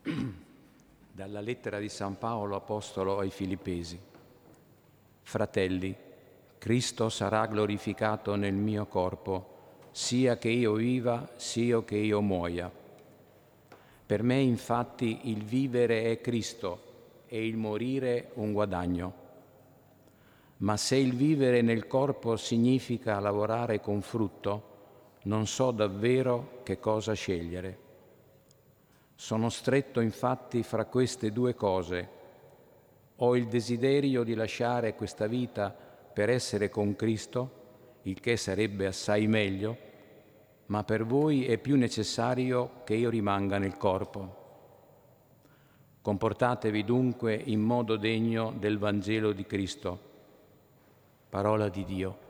Dalla lettera di San Paolo Apostolo ai Filippesi. Fratelli, Cristo sarà glorificato nel mio corpo, sia che io viva, sia che io muoia. Per me, infatti, il vivere è Cristo e il morire un guadagno. Ma se il vivere nel corpo significa lavorare con frutto, non so davvero che cosa scegliere. Sono stretto infatti fra queste due cose. Ho il desiderio di lasciare questa vita per essere con Cristo, il che sarebbe assai meglio, ma per voi è più necessario che io rimanga nel corpo. Comportatevi dunque in modo degno del Vangelo di Cristo. Parola di Dio.